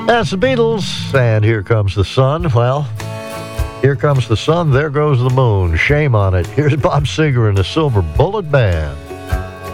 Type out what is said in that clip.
That's the Beatles, and Here Comes the Sun. Well, here comes the sun, there goes the moon. Shame on it. Here's Bob Seger and the Silver Bullet Band.